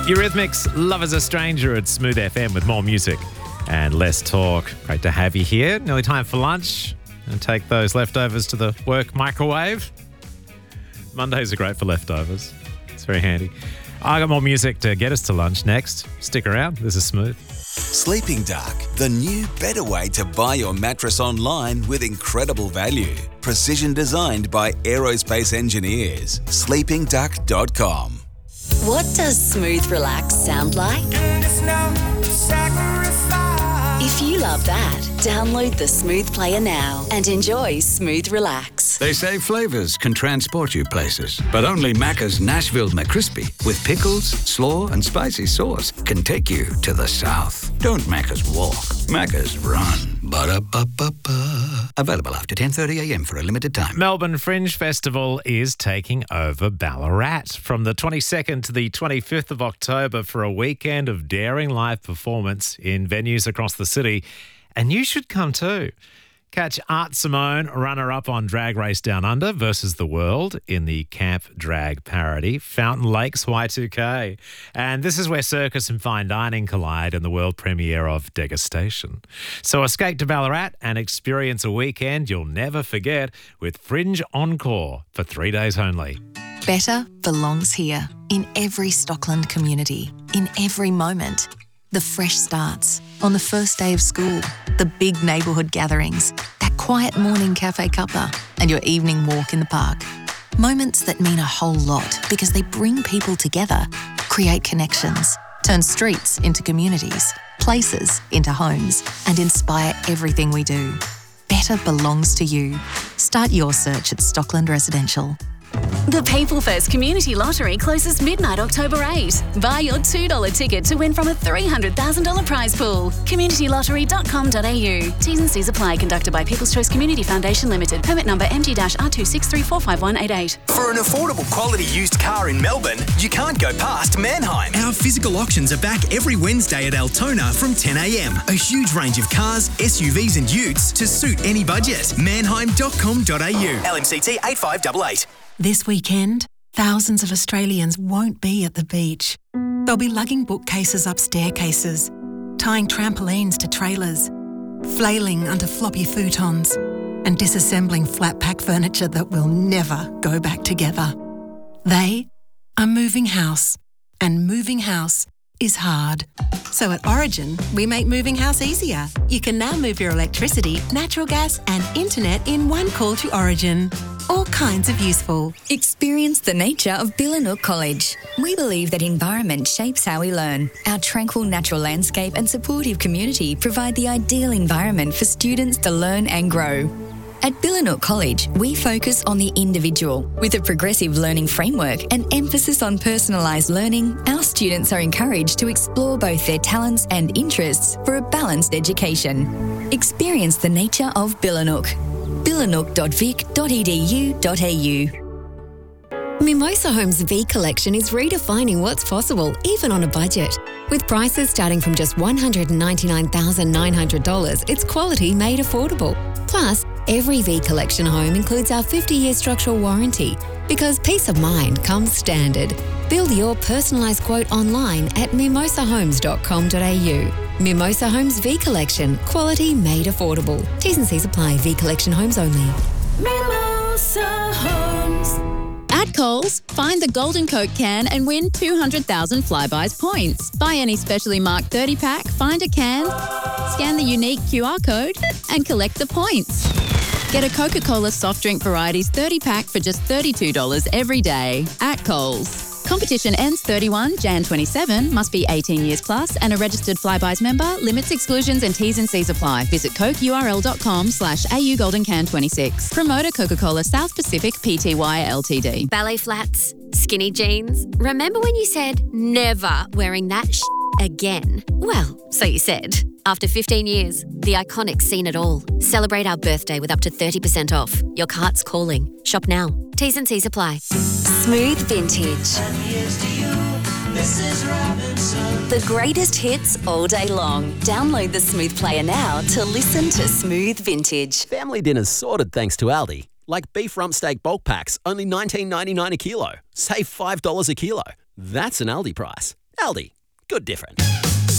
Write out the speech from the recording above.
Eurythmics, Love is a Stranger at Smooth FM with more music and less talk. Great to have you here. Nearly time for lunch. And take those leftovers to the work microwave. Mondays are great for leftovers. It's very handy. I got more music to get us to lunch next. Stick around. This is Smooth. Sleeping Duck, the new, better way to buy your mattress online with incredible value. Precision designed by aerospace engineers. sleepingduck.com. What does Smooth Relax sound like? If you love that, download the Smooth Player now and enjoy Smooth Relax. They say flavours can transport you places, but only Macca's Nashville McCrispy with pickles, slaw and spicy sauce can take you to the south. Don't Macca's walk, Macca's run. Ba-da-ba-ba-ba. Available after 10:30am for a limited time. Melbourne Fringe Festival is taking over Ballarat from the 22nd to the 25th of October for a weekend of daring live performance in venues across the city. And you should come too. Catch Art Simone, runner-up on Drag Race Down Under versus the World in the Camp Drag parody, Fountain Lakes Y2K. And this is where circus and fine dining collide in the world premiere of Degustation. So escape to Ballarat and experience a weekend you'll never forget with Fringe Encore for 3 days only. Better belongs here, in every Stockland community, in every moment. The fresh starts, on the first day of school, the big neighbourhood gatherings, that quiet morning cafe cuppa, and your evening walk in the park. Moments that mean a whole lot because they bring people together, create connections, turn streets into communities, places into homes, and inspire everything we do. Better belongs to you. Start your search at Stockland Residential. The People First Community Lottery closes midnight October 8. Buy your $2 ticket to win from a $300,000 prize pool. communitylottery.com.au. T's and C's apply. Conducted by People's Choice Community Foundation Limited. Permit number MG-R263451188. For an affordable quality used car in Melbourne, you can't go past Manheim. Our physical auctions are back every Wednesday at Altona from 10am. A huge range of cars, SUVs and utes to suit any budget. Manheim.com.au. LMCT 8588. This weekend, thousands of Australians won't be at the beach. They'll be lugging bookcases up staircases, tying trampolines to trailers, flailing under floppy futons, and disassembling flat-pack furniture that will never go back together. They are moving house, and moving house is hard. So at Origin, we make moving house easier. You can now move your electricity, natural gas and internet in one call to Origin. All kinds of useful. Experience the nature of Billanook College. We believe that environment shapes how we learn. Our tranquil natural landscape and supportive community provide the ideal environment for students to learn and grow. At Billanook College, we focus on the individual. With a progressive learning framework and emphasis on personalised learning, our students are encouraged to explore both their talents and interests for a balanced education. Experience the nature of Billanook. billanook.vic.edu.au. Mimosa Homes V Collection is redefining what's possible, even on a budget. With prices starting from just $199,900, it's quality made affordable. Plus, every V Collection home includes our 50-year structural warranty, because peace of mind comes standard. Build your personalised quote online at mimosahomes.com.au. Mimosa Homes V Collection. Quality made affordable. T's and C's apply. V Collection homes only. Mimosa Homes. At Coles, find the Golden Coke can and win 200,000 Flybuys points. Buy any specially marked 30-pack, find a can, scan the unique QR code and collect the points. Get a Coca-Cola soft drink varieties 30-pack for just $32 every day at Coles. Competition ends 31 Jan 27. Must be 18 years plus and a registered Flybuys member. Limits, exclusions and T's and C's apply. Visit cokeurl.com/AU Golden Can 26. Promoter Coca-Cola South Pacific Pty Ltd. Ballet flats, skinny jeans. Remember when you said never wearing that again? Well, so you said. After 15 years, the iconic seen it all. Celebrate our birthday with up to 30% off. Your cart's calling. Shop now. T's and C's apply. Smooth Vintage. The greatest hits all day long. Download the Smooth Player now to listen to Smooth Vintage. Family dinner's sorted thanks to Aldi. Like beef rump steak bulk packs, only $19.99 a kilo. Save $5 a kilo. That's an Aldi price. Aldi. Good different.